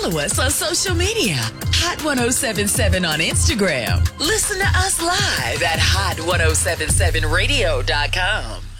follow us on social media. Hot 1077 on Instagram. Listen to us live at hot1077radio.com.